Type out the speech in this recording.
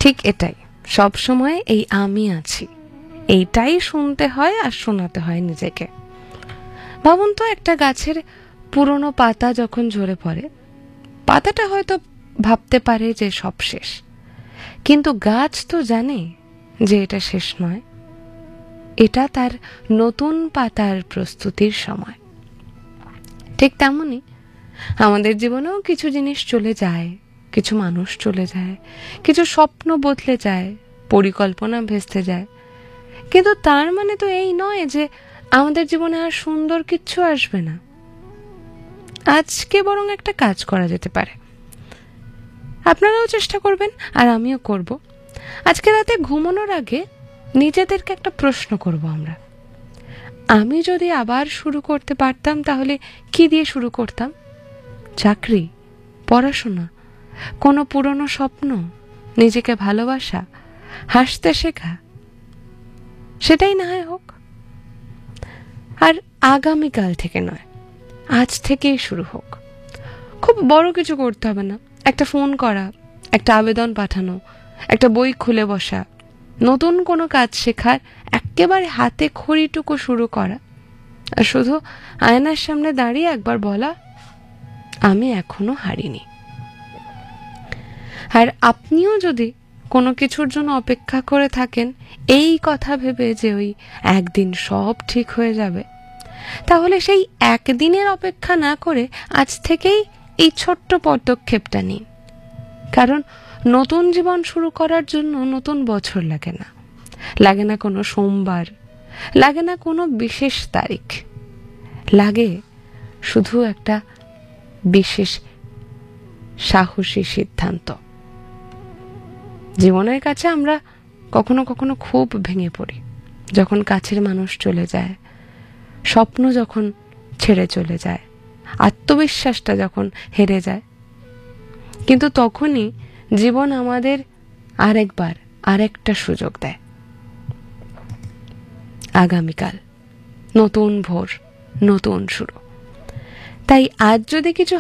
ঠিক এটাই, সব সময় এই আমি আছি এইটাই শুনতে হয় আর শোনাতে হয় নিজেকে। ভাবুন তো, একটা গাছের পুরনো পাতা যখন ঝরে পড়ে, পাতাটা হয়তো ভাবতে পারে যে সব শেষ, কিন্তু গাছ তো জানে যে এটা শেষ নয়, এটা তার নতুন পাতার প্রস্তুতির সময়। ঠিক তেমনি আমাদের জীবনেও কিছু জিনিস চলে যায়, কিছু মানুষ চলে যায়, কিছু স্বপ্ন বদলে যায়, পরিকল্পনা ভেস্তে যায়, কিন্তু তার মানে তো এই নয় যে আমাদের জীবনে আর সুন্দর কিচ্ছু আসবে না। আজকে বরং একটা কাজ করা যেতে পারে, আপনারাও চেষ্টা করবেন আর আমিও করব। আজকে রাতে ঘুমানোর আগে নিজেদেরকে একটা প্রশ্ন করব আমরা, আমি যদি আবার শুরু করতে পারতাম তাহলে কি দিয়ে শুরু করতাম? চাকরি, পড়াশোনা, কোনো পুরনো স্বপ্ন, নিজেকে ভালোবাসা, হাসতে শেখা, সেটাই না হয় হোক। আর আগামীকাল থেকে নয়, আজ থেকেই শুরু হোক। খুব বড় কিছু করতে হবে না, একটা ফোন করা, একটা আবেদন পাঠানো, একটা বই খুলে বসা, নতুন কোনো কাজ শেখার একেবারে হাতে খড়িটুকু শুরু করা, আর শুধু আয়নার সামনে দাঁড়িয়ে একবার বলা, আমি এখনো হারিনি। আর আপনিও যদি কোনো কিছুর জন্য অপেক্ষা করে থাকেন এই কথা ভেবে যে ওই একদিন সব ঠিক হয়ে যাবে, তাহলে সেই একদিনের অপেক্ষা না করে আজ থেকেই এই ছোট্ট পদক্ষেপটা নিন। কারণ নতুন জীবন শুরু করার জন্য নতুন বছর লাগে না, লাগে না কোনো সোমবার, লাগে না কোনো বিশেষ তারিখ, লাগে শুধু একটা বিশেষ সাহসী সিদ্ধান্ত। জীবনের কাছে আমরা কখনো কখনো খুব ভেঙে পড়ি, যখন কাছের মানুষ চলে যায়, স্বপ্ন যখন ছেড়ে চলে যায়, আত্মবিশ্বাসটা যখন হেরে যায়। কিন্তু তখনই জীবন আমাদের আরেকটা সুযোগ দেয়। আগামীকাল নতুন ভোর, নতুন শুরু। তাই আজ যদি কিছু